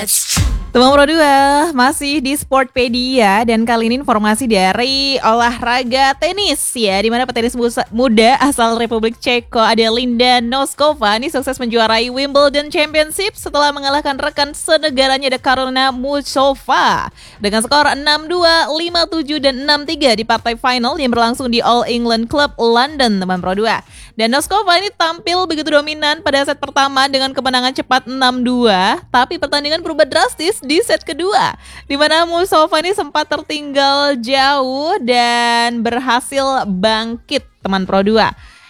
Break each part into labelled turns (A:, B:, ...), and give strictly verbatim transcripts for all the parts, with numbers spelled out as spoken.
A: Teman Pro dua masih di Sportpedia dan kali ini informasi dari olahraga tenis ya, di mana petenis muda asal Republik Ceko ada Linda Noskova ini sukses menjuarai Wimbledon Championship setelah mengalahkan rekan senegaranya ada Karolina Muchova dengan skor enam dua, lima tujuh dan enam tiga di partai final yang berlangsung di All England Club London, teman Pro dua. Dan Noskova ini tampil begitu dominan pada set pertama dengan kemenangan cepat enam dua, tapi pertandingan berubah drastis di set kedua, di mana Muchova ini sempat tertinggal jauh dan berhasil bangkit, teman Pro dua.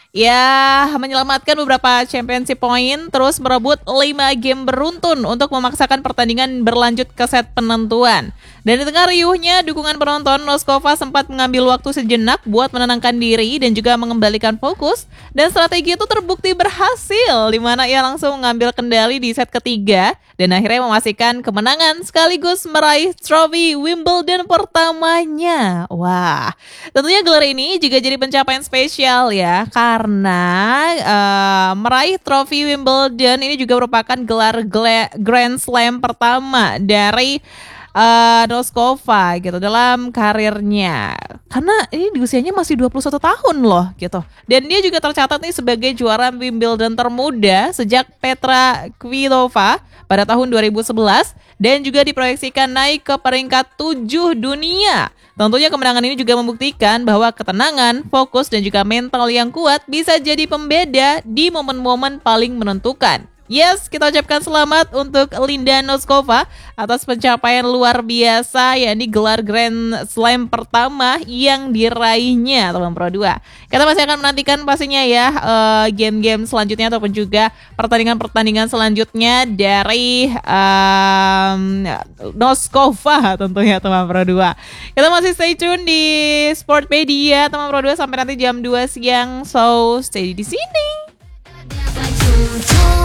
A: Ya, menyelamatkan beberapa championship point, terus merebut lima game beruntun untuk memaksakan pertandingan berlanjut ke set penentuan. Dan di tengah riuhnya dukungan penonton, Noskova sempat mengambil waktu sejenak buat menenangkan diri dan juga mengembalikan fokus. Dan strategi itu terbukti berhasil, di mana ia langsung mengambil kendali di set ketiga dan akhirnya memastikan kemenangan sekaligus meraih trofi Wimbledon pertamanya. Wah, tentunya gelar ini juga jadi pencapaian spesial ya, karena uh, meraih trofi Wimbledon ini juga merupakan gelar Grand Slam pertama dari Uh, Noskova gitu dalam karirnya, karena ini di usianya masih dua puluh satu tahun loh gitu. Dan dia juga tercatat nih sebagai juara Wimbledon termuda sejak Petra Kvitova pada tahun dua ribu sebelas dan juga diproyeksikan naik ke peringkat tujuh dunia. Tentunya kemenangan ini juga membuktikan bahwa ketenangan, fokus dan juga mental yang kuat bisa jadi pembeda di momen-momen paling menentukan. Yes, kita ucapkan selamat untuk Linda Noskova atas pencapaian luar biasa, yakni gelar Grand Slam pertama yang diraihnya, teman Pro dua. Kita masih akan menantikan pastinya ya uh, game-game selanjutnya ataupun juga pertandingan-pertandingan selanjutnya dari um, Noskova tentunya, teman Pro dua. Kita masih stay tune di Sportpedia, teman Pro dua, sampai nanti jam dua siang. So, stay di sini.